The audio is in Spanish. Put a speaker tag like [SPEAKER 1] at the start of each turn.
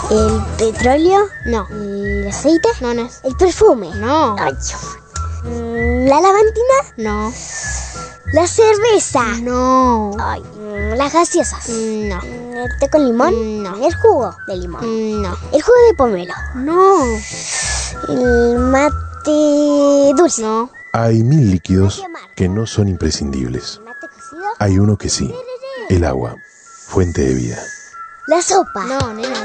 [SPEAKER 1] ¿El petróleo?
[SPEAKER 2] No.
[SPEAKER 1] ¿El aceite?
[SPEAKER 2] No, no es.
[SPEAKER 1] ¿El perfume?
[SPEAKER 2] No.
[SPEAKER 1] Ay, ¿la lavantina?
[SPEAKER 2] No.
[SPEAKER 1] ¿La cerveza?
[SPEAKER 2] No.
[SPEAKER 1] Ay, ¿las gaseosas?
[SPEAKER 2] No.
[SPEAKER 1] ¿El té con limón?
[SPEAKER 2] No.
[SPEAKER 1] ¿El jugo de limón?
[SPEAKER 2] No.
[SPEAKER 1] ¿El jugo de pomelo?
[SPEAKER 2] No.
[SPEAKER 1] ¿El mate dulce?
[SPEAKER 2] No.
[SPEAKER 3] Hay 1000 líquidos que no son imprescindibles.
[SPEAKER 1] ¿El mate cocido?
[SPEAKER 3] Hay uno que sí, el agua, fuente de vida.
[SPEAKER 1] ¿La sopa?
[SPEAKER 2] No, nena.